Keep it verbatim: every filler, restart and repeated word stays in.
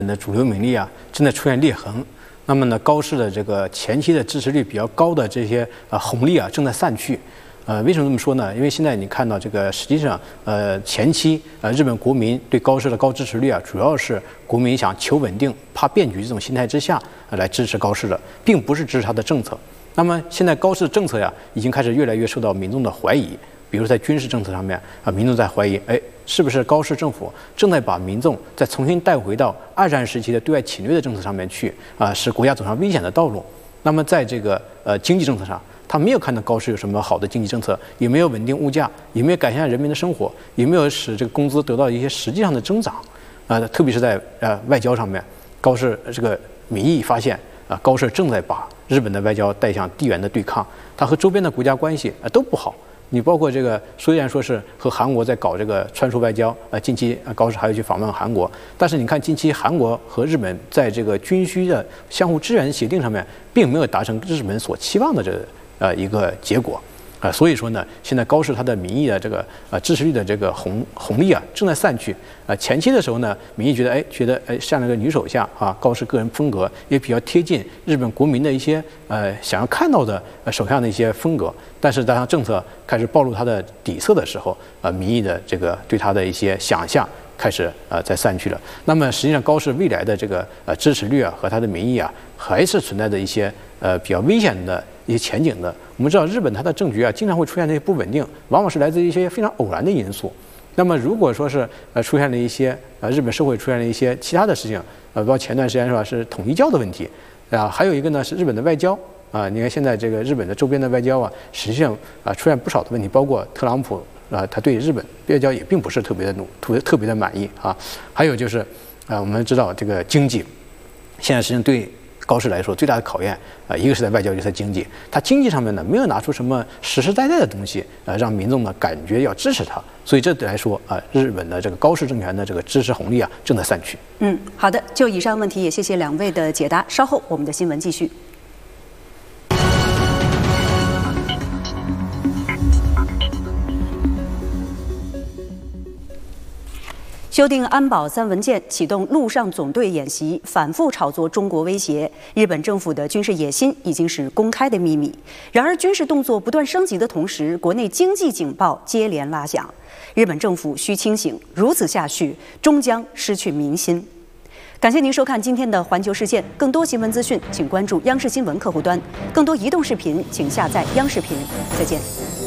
的主流民意啊正在出现裂痕。那么呢，高市的这个前期的支持率比较高的这些呃红利啊正在散去。呃，为什么这么说呢？因为现在你看到这个，实际上呃前期呃日本国民对高市的高支持率啊，主要是国民想求稳定、怕变局这种心态之下、呃、来支持高市的，并不是支持他的政策。那么现在高市政策呀，已经开始越来越受到民众的怀疑。比如在军事政策上面啊，民众在怀疑，哎，是不是高市政府正在把民众再重新带回到二战时期的对外侵略的政策上面去啊，使国家走上危险的道路？那么在这个呃经济政策上，他没有看到高市有什么好的经济政策，也没有稳定物价，也没有改善人民的生活，也没有使这个工资得到一些实际上的增长啊、呃，特别是在呃外交上面，高市这个民意发现啊、呃，高市正在把日本的外交带向地缘的对抗，它和周边的国家关系啊、呃、都不好。你包括这个，虽然说是和韩国在搞这个川蜀外交，呃，近期高市还要去访问韩国，但是你看近期韩国和日本在这个军需的相互支援协定上面，并没有达成日本所期望的这呃一个结果，啊、呃，所以说呢，现在高市它的民意的这个呃支持率的这个红红利啊正在散去，呃，前期的时候呢，民意觉得哎觉得哎像那个女首相啊，高市个人风格也比较贴近日本国民的一些呃想要看到的呃首相的一些风格。但是当政策开始暴露它的底色的时候，呃，民意的这个对它的一些想象开始呃在散去了。那么实际上高市未来的这个呃支持率啊和它的民意啊，还是存在着一些呃比较危险的一些前景的。我们知道日本它的政局啊经常会出现那些不稳定，往往是来自于一些非常偶然的因素。那么如果说是呃出现了一些呃日本社会出现了一些其他的事情，呃，包括前段时间是吧是统一教的问题，啊，还有一个呢是日本的外交。啊，你看现在这个日本的周边的外交啊，实际上啊出现不少的问题，包括特朗普啊，他对日本外交也并不是特别的努，特别特别的满意啊。还有就是啊，我们知道这个经济，现在实际上对高市来说最大的考验啊，一个是在外交，一个是在经济。他经济上面呢没有拿出什么实实在在的东西啊，让民众呢感觉要支持他。所以这来说啊，日本的这个高市政权的这个支持红利啊正在散去。 嗯，好的，就以上问题也谢谢两位的解答。稍后我们的新闻继续。修订安保三文件，启动陆上总队演习，反复炒作中国威胁。日本政府的军事野心已经是公开的秘密。然而，军事动作不断升级的同时，国内经济警报接连拉响。日本政府需清醒，如此下去，终将失去民心。感谢您收看今天的环球视线，更多新闻资讯，请关注央视新闻客户端；更多移动视频，请下载央视频。再见。